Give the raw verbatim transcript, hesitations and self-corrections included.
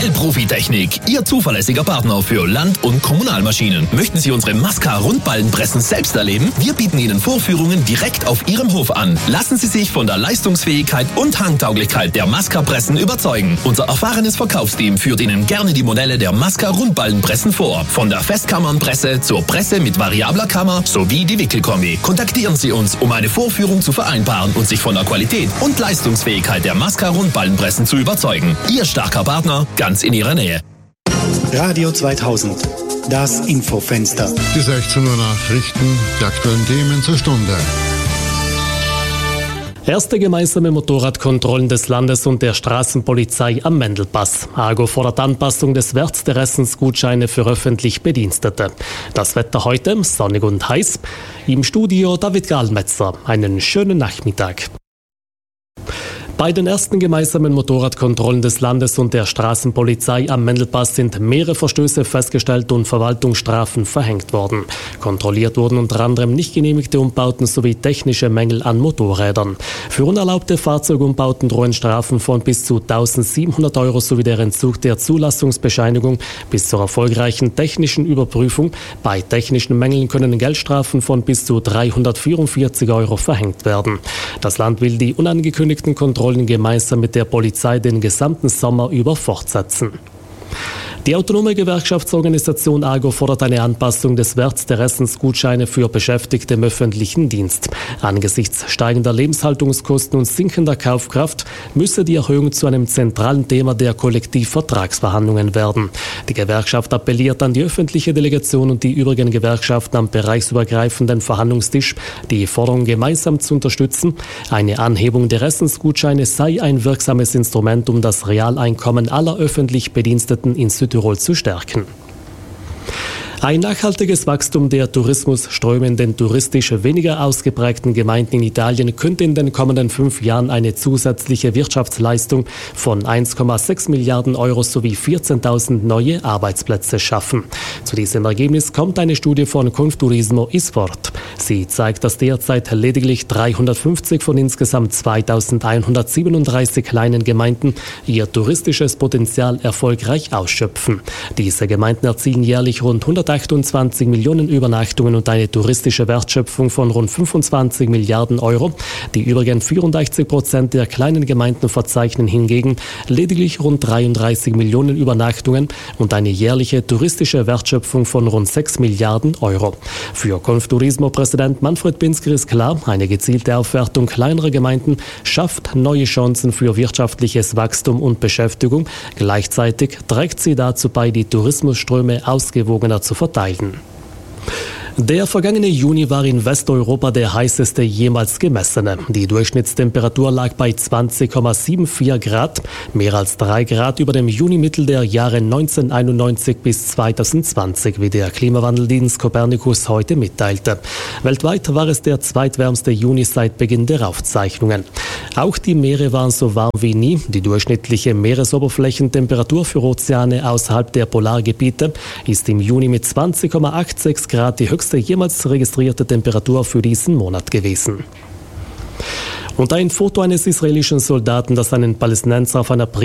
L Profitechnik, Ihr zuverlässiger Partner für Land- und Kommunalmaschinen. Möchten Sie unsere Masca-Rundballenpressen selbst erleben? Wir bieten Ihnen Vorführungen direkt auf Ihrem Hof an. Lassen Sie sich von der Leistungsfähigkeit und Handtauglichkeit der Masca-Pressen überzeugen. Unser erfahrenes Verkaufsteam führt Ihnen gerne die Modelle der Masca-Rundballenpressen vor. Von der Festkammernpresse zur Presse mit variabler Kammer sowie die Wickelkombi. Kontaktieren Sie uns, um eine Vorführung zu vereinbaren und sich von der Qualität und Leistungsfähigkeit der Masca-Rundballenpressen zu überzeugen. Ihr starker Partner, ganz in Ihrer Nähe. Radio zweitausend, das Infofenster. Die sechzehn Uhr Nachrichten, die aktuellen Themen zur Stunde. Erste gemeinsame Motorradkontrollen des Landes und der Straßenpolizei am Mendelpass. Argo fordert Anpassung des Werts der Essensgutscheine für öffentlich Bedienstete. Das Wetter heute sonnig und heiß. Im Studio David Gahlmetzer. Einen schönen Nachmittag. Bei den ersten gemeinsamen Motorradkontrollen des Landes und der Straßenpolizei am Mendelpass sind mehrere Verstöße festgestellt und Verwaltungsstrafen verhängt worden. Kontrolliert wurden unter anderem nicht genehmigte Umbauten sowie technische Mängel an Motorrädern. Für unerlaubte Fahrzeugumbauten drohen Strafen von bis zu eintausendsiebenhundert Euro sowie der Entzug der Zulassungsbescheinigung bis zur erfolgreichen technischen Überprüfung. Bei technischen Mängeln können Geldstrafen von bis zu dreihundertvierundvierzig Euro verhängt werden. Das Land will die unangekündigten Kontrollen gemeinsam mit der Polizei den gesamten Sommer über fortsetzen. Die autonome Gewerkschaftsorganisation Argo fordert eine Anpassung des Werts der Essensgutscheine für Beschäftigte im öffentlichen Dienst. Angesichts steigender Lebenshaltungskosten und sinkender Kaufkraft müsse die Erhöhung zu einem zentralen Thema der Kollektivvertragsverhandlungen werden. Die Gewerkschaft appelliert an die öffentliche Delegation und die übrigen Gewerkschaften am bereichsübergreifenden Verhandlungstisch, die Forderung gemeinsam zu unterstützen. Eine Anhebung der Essensgutscheine sei ein wirksames Instrument, um das Realeinkommen aller öffentlich Bediensteten in Südtirol zu stärken. Ein nachhaltiges Wachstum der Tourismusströme in den touristisch weniger ausgeprägten Gemeinden in Italien könnte in den kommenden fünf Jahren eine zusätzliche Wirtschaftsleistung von eins Komma sechs Milliarden Euro sowie vierzehntausend neue Arbeitsplätze schaffen. Zu diesem Ergebnis kommt eine Studie von Confturismo Isfort. Sie zeigt, dass derzeit lediglich dreihundertfünfzig von insgesamt zweitausendeinhundertsiebenunddreißig kleinen Gemeinden ihr touristisches Potenzial erfolgreich ausschöpfen. Diese Gemeinden erzielen jährlich rund hundertachtundzwanzig Millionen Übernachtungen und eine touristische Wertschöpfung von rund fünfundzwanzig Milliarden Euro. Die übrigen vierundachtzig Prozent der kleinen Gemeinden verzeichnen hingegen lediglich rund dreiunddreißig Millionen Übernachtungen und eine jährliche touristische Wertschöpfung von rund sechs Milliarden Euro. Für Confturismo-Präsident Manfred Pinsker ist klar, eine gezielte Aufwertung kleinerer Gemeinden schafft neue Chancen für wirtschaftliches Wachstum und Beschäftigung. Gleichzeitig trägt sie dazu bei, die Tourismusströme ausgewogener zu verteilen. Der vergangene Juni war in Westeuropa der heißeste jemals gemessene. Die Durchschnittstemperatur lag bei zwanzig Komma vierundsiebzig Grad, mehr als drei Grad über dem Junimittel der Jahre neunzehnhunderteinundneunzig bis zweitausendzwanzig, wie der Klimawandeldienst Copernicus heute mitteilte. Weltweit war es der zweitwärmste Juni seit Beginn der Aufzeichnungen. Auch die Meere waren so warm wie nie. Die durchschnittliche Meeresoberflächentemperatur für Ozeane außerhalb der Polargebiete ist im Juni mit zwanzig Komma sechsundachtzig Grad die höchste jemals registrierte Temperatur für diesen Monat gewesen. Und ein Foto eines israelischen Soldaten, das einen Palästinenser auf einer